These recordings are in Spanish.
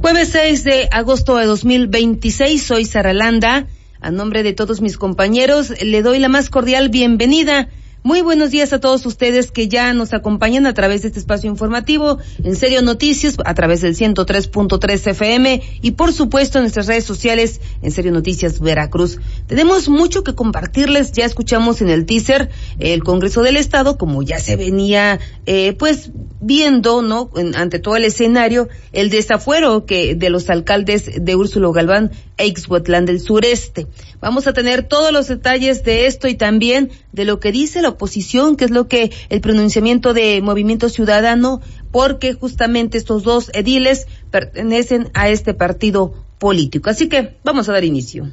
Jueves 6 de agosto de 2026, soy Sara Landa. A nombre de todos mis compañeros, le doy la más cordial bienvenida. Muy buenos días a todos ustedes que ya nos acompañan a través de este espacio informativo, En Serio Noticias, a través del 103.3 FM y por supuesto en nuestras redes sociales, En Serio Noticias Veracruz. Tenemos mucho que compartirles, ya escuchamos en el teaser el Congreso del Estado, como ya se venía viendo, ¿no? Ante todo el escenario, el desafuero de los alcaldes de Úrsulo Galván e Ixhuatlán del Sureste. Vamos a tener todos los detalles de esto y también de lo que dice la oposición, que es lo que el pronunciamiento de Movimiento Ciudadano, porque justamente estos dos ediles pertenecen a este partido político. Así que vamos a dar inicio.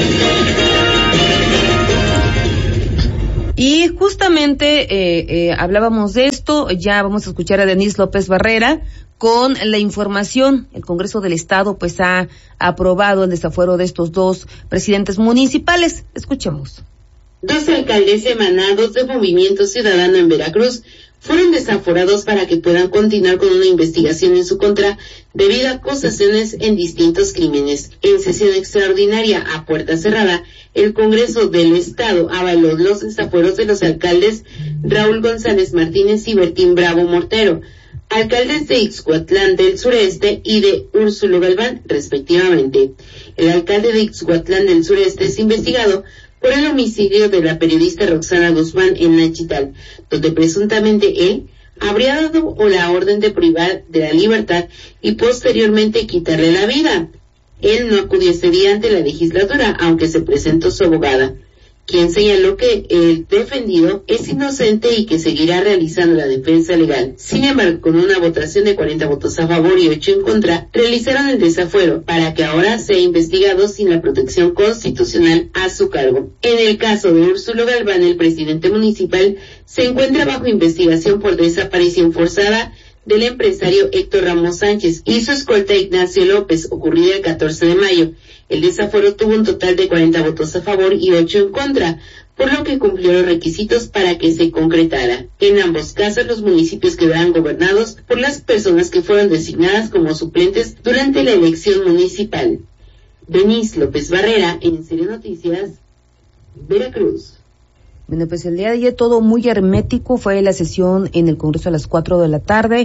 Y justamente hablábamos de esto, ya vamos a escuchar a Denise López Barrera con la información. El Congreso del Estado ha aprobado el desafuero de estos dos presidentes municipales. Escuchemos. Dos alcaldes emanados de Movimiento Ciudadano en Veracruz fueron desaforados para que puedan continuar con una investigación en su contra debido a acusaciones en distintos crímenes. En sesión extraordinaria a puerta cerrada, el Congreso del Estado avaló los desafueros de los alcaldes Raúl González Martínez y Bertín Bravo Mortero, alcaldes de Ixhuatlán del Sureste y de Úrsulo Galván, respectivamente. El alcalde de Ixhuatlán del Sureste es investigado por el homicidio de la periodista Roxana Guzmán en Nachital, donde presuntamente él habría dado la orden de privar de la libertad y posteriormente quitarle la vida. Él no acudió ese día ante la legislatura, aunque se presentó su abogada, quien señaló que el defendido es inocente y que seguirá realizando la defensa legal. Sin embargo, con una votación de 40 votos a favor y 8 en contra, realizaron el desafuero para que ahora sea investigado sin la protección constitucional a su cargo. En el caso de Úrsulo Galván, el presidente municipal se encuentra bajo investigación por desaparición forzada del empresario Héctor Ramos Sánchez y su escolta Ignacio López, ocurrida el 14 de mayo. El desafuero tuvo un total de 40 votos a favor y 8 en contra, por lo que cumplió los requisitos para que se concretara. En ambos casos, los municipios quedarán gobernados por las personas que fueron designadas como suplentes durante la elección municipal. Denise López Barrera, En Serio Noticias, Veracruz. Bueno, el día de ayer todo muy hermético, fue la sesión en el Congreso a las 4 de la tarde.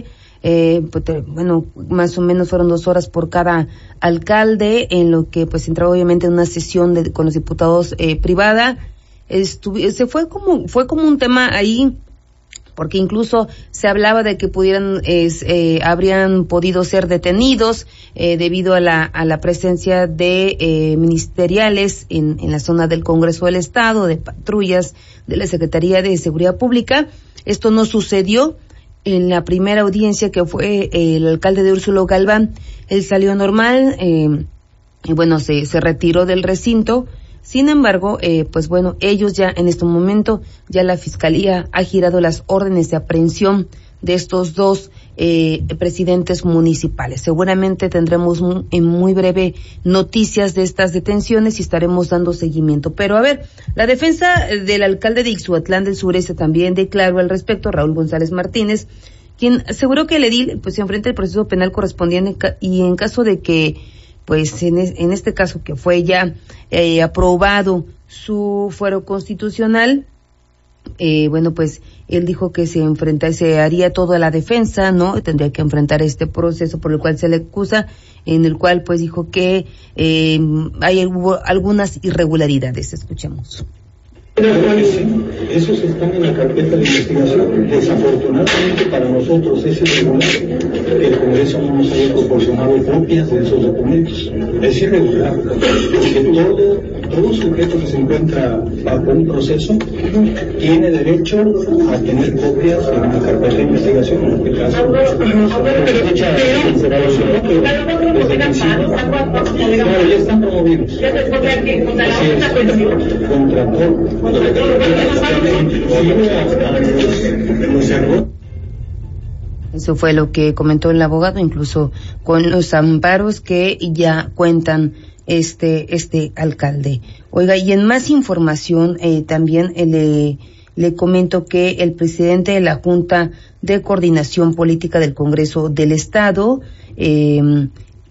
Más o menos fueron 2 horas por cada alcalde, en lo que entraba obviamente en una sesión con los diputados privada. Fue como un tema ahí, porque incluso se hablaba de que habrían podido ser detenidos debido a la presencia de ministeriales en la zona del Congreso del Estado, de patrullas de la Secretaría de Seguridad Pública. Esto no sucedió en la primera audiencia, que fue el alcalde de Úrsulo Galván. Él salió normal, se retiró del recinto. Sin embargo, ellos ya en este momento, ya la Fiscalía ha girado las órdenes de aprehensión de estos dos presidentes municipales. Seguramente tendremos en muy breve noticias de estas detenciones y estaremos dando seguimiento. Pero a ver, la defensa del alcalde de Ixhuatlán del Sureste también declaró al respecto, Raúl González Martínez, quien aseguró que el edil se enfrenta al proceso penal correspondiente y en caso de que en este caso que fue ya aprobado su fuero constitucional, él dijo que se haría toda la defensa, ¿no? Tendría que enfrentar este proceso por el cual se le acusa, en el cual dijo que hubo algunas irregularidades. Escuchemos. Esos están en la carpeta de investigación. Desafortunadamente para nosotros es irregular que el Congreso no nos haya proporcionado copias de esos documentos. Es irregular porque todo sujeto que se encuentra bajo un proceso tiene derecho a tener copias en una carpeta de investigación. En este caso, ya están promovidos. Contra todo. Eso fue lo que comentó el abogado, incluso con los amparos que ya cuentan este alcalde. Oiga, y en más información también le comento que el presidente de la Junta de Coordinación Política del Congreso del Estado,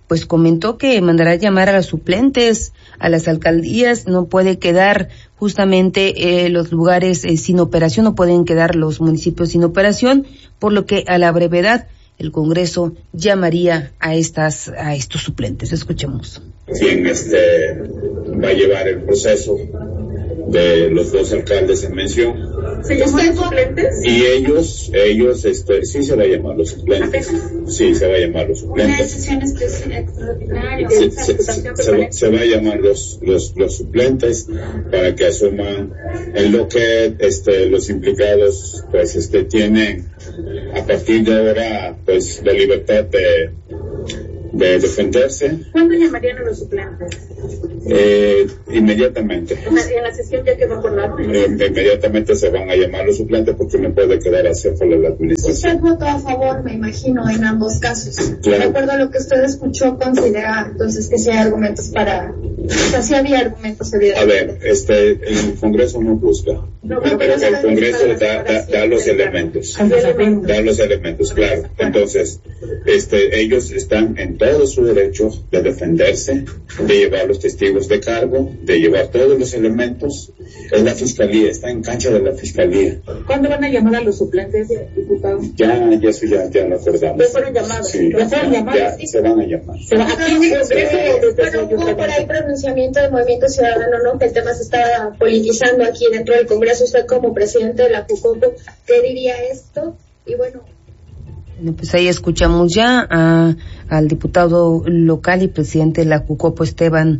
pues comentó que mandará llamar a los suplentes, a las alcaldías. No puede quedar justamente los lugares sin operación, no pueden quedar los municipios sin operación, por lo que a la brevedad el Congreso llamaría a estos suplentes. Escuchemos. Quien va a llevar el proceso de los dos alcaldes en mención. ¿Se llaman suplentes? Y ellos, sí se va a llamar los suplentes. Sí, se va a llamar los suplentes. ¿Una decisión extraordinaria? Se va a llamar los suplentes para que asuman en lo que los implicados pues tienen a partir de ahora pues la libertad de defenderse. ¿Cuándo llamarían a los suplentes? Inmediatamente. ¿En la sesión ya quedó acordado? Inmediatamente se van a llamar los suplentes porque no puede quedar acéfalo la administración. Usted votó a favor, me imagino, en ambos casos. Claro. De acuerdo a lo que usted escuchó, considera entonces que sí hay argumentos para... O sea, sí había argumentos evidentemente. A ver, el Congreso no busca. El Congreso da los elementos. Da los elementos, claro. Entonces, ellos están en todo su derecho de defenderse, de llevar los testigos de cargo, de llevar todos los elementos. Es la Fiscalía, está en cancha de la Fiscalía. ¿Cuándo van a llamar a los suplentes, diputado? Ya lo acordamos. ¿Ya fueron llamados? Sí. ¿Ya fueron llamados? Ya se van a llamar. ¿Aquí en el Congreso? Bueno, hubo por ahí pronunciamiento de Movimiento Ciudadano, ¿no? Que el tema se está politizando aquí dentro del Congreso. Usted como presidente de la Jucopo, ¿qué diría esto? Y bueno... Pues ahí escuchamos ya al diputado local y presidente de la Jucopo, Esteban,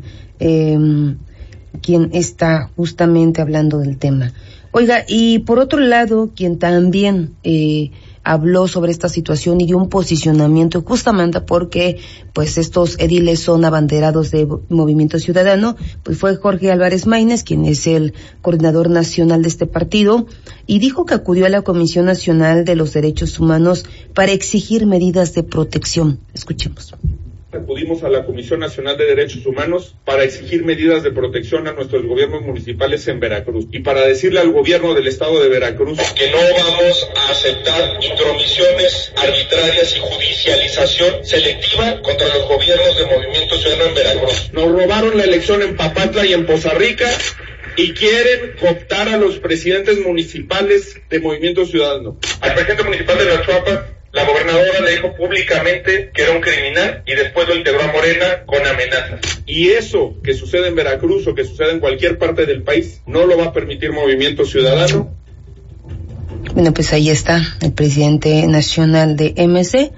quien está justamente hablando del tema. Oiga, y por otro lado, quien también habló sobre esta situación y dio un posicionamiento justamente porque pues estos ediles son abanderados de Movimiento Ciudadano, pues fue Jorge Álvarez Maínez, quien es el coordinador nacional de este partido, y dijo que acudió a la Comisión Nacional de los Derechos Humanos para exigir medidas de protección. Escuchemos. Acudimos a la Comisión Nacional de Derechos Humanos para exigir medidas de protección a nuestros gobiernos municipales en Veracruz y para decirle al gobierno del estado de Veracruz que no vamos a aceptar intromisiones arbitrarias y judicialización selectiva contra los gobiernos de Movimiento Ciudadano en Veracruz. Nos robaron la elección en Papantla y en Poza Rica y quieren cooptar a los presidentes municipales de Movimiento Ciudadano. Al presidente municipal de La Chuapa, la gobernadora le dijo públicamente que era un criminal y después lo integró a Morena con amenazas. Y eso que sucede en Veracruz o que sucede en cualquier parte del país no lo va a permitir Movimiento Ciudadano. Bueno, pues ahí está el presidente nacional de MC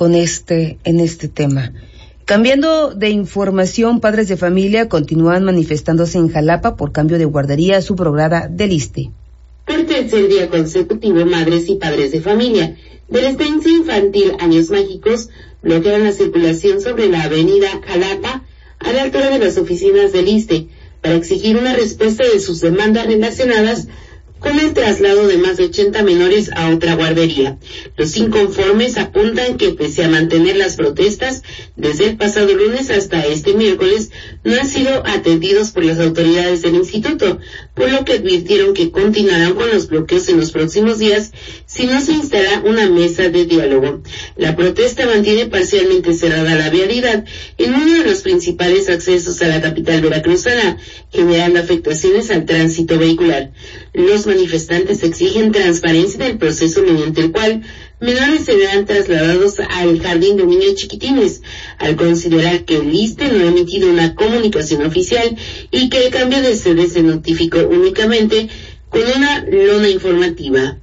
en este tema. Cambiando de información, padres de familia continúan manifestándose en Jalapa por cambio de guardería subrogada del ISSSTE. Por tercer día consecutivo, madres y padres de familia de la estancia infantil Años Mágicos bloquearon la circulación sobre la avenida Jalapa a la altura de las oficinas del ISSSTE para exigir una respuesta de sus demandas relacionadas con el traslado de más de 80 menores a otra guardería. Los inconformes apuntan que pese a mantener las protestas desde el pasado lunes hasta este miércoles, no han sido atendidos por las autoridades del instituto, por lo que advirtieron que continuarán con los bloqueos en los próximos días si no se instala una mesa de diálogo. La protesta mantiene parcialmente cerrada la vialidad en uno de los principales accesos a la capital veracruzana, generando afectaciones al tránsito vehicular. Los manifestantes exigen transparencia del proceso mediante el cual menores serán trasladados al jardín de niños chiquitines, al considerar que el ISSSTE no ha emitido una comunicación oficial y que el cambio de sede se notificó únicamente con una lona informativa.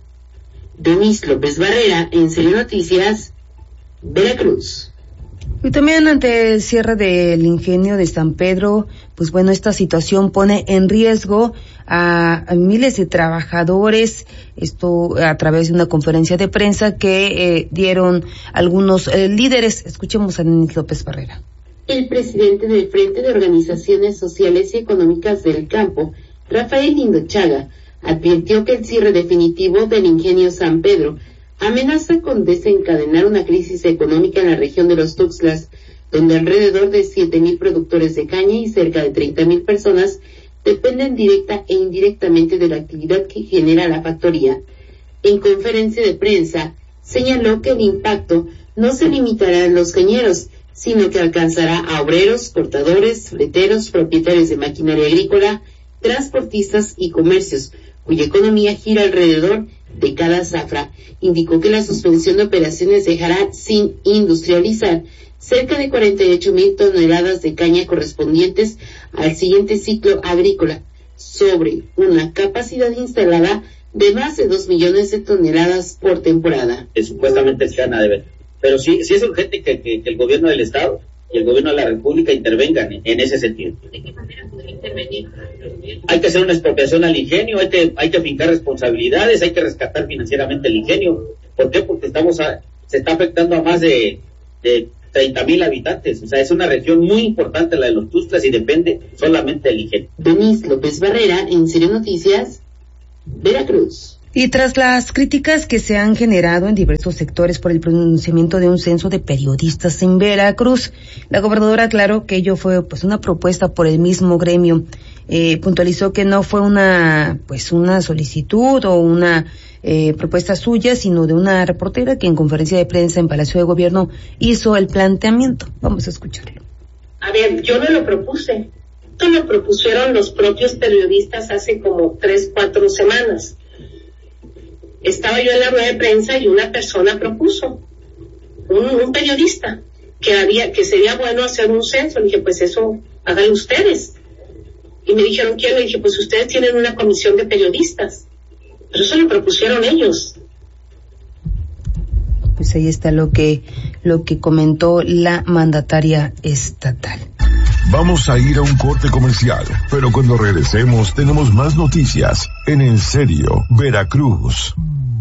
Denise López Barrera, en Serio Noticias, Veracruz. Y también ante el cierre del ingenio de San Pedro, pues bueno, esta situación pone en riesgo a miles de trabajadores, esto a través de una conferencia de prensa que dieron algunos líderes. Escuchemos a Denise López Barrera. El presidente del Frente de Organizaciones Sociales y Económicas del Campo, Rafael Lindochaga, advirtió que el cierre definitivo del ingenio San Pedro amenaza con desencadenar una crisis económica en la región de los Tuxtlas, donde alrededor de 7,000 productores de caña y cerca de 30,000 personas dependen directa e indirectamente de la actividad que genera la factoría. En conferencia de prensa, señaló que el impacto no se limitará a los cañeros, sino que alcanzará a obreros, cortadores, fleteros, propietarios de maquinaria agrícola, transportistas y comercios, cuya economía gira alrededor de cada zafra. Indicó que la suspensión de operaciones dejará sin industrializar cerca de 48,000 toneladas de caña correspondientes al siguiente ciclo agrícola, sobre una capacidad instalada de más de 2 millones de toneladas por temporada. Supuestamente se gana de ver. Pero sí es urgente que el gobierno del Estado y el gobierno de la República intervengan en ese sentido. ¿De qué manera podría intervenir? Hay que hacer una expropiación al ingenio, hay que fincar responsabilidades, hay que rescatar financieramente el ingenio. ¿Por qué? Porque se está afectando a más de 30,000 habitantes. O sea, es una región muy importante la de los Tuxtlas y depende solamente del ingenio. Denise López Barrera, en Serio Noticias, Veracruz. Y tras las críticas que se han generado en diversos sectores por el pronunciamiento de un censo de periodistas en Veracruz, la gobernadora aclaró que ello fue una propuesta por el mismo gremio. Puntualizó que no fue una solicitud o una propuesta suya, sino de una reportera que en conferencia de prensa en Palacio de Gobierno hizo el planteamiento. Vamos a escucharlo. A ver, yo no lo propuse. Esto lo propusieron los propios periodistas hace como 3-4 semanas. Estaba yo en la rueda de prensa y una persona propuso, un periodista, que sería bueno hacer un censo. Le dije, pues eso, háganlo ustedes. Y me dijeron, ¿quién? Le dije, pues ustedes tienen una comisión de periodistas. Pero eso lo propusieron ellos. Pues ahí está lo que comentó la mandataria estatal. Vamos a ir a un corte comercial, pero cuando regresemos tenemos más noticias en Serio Veracruz.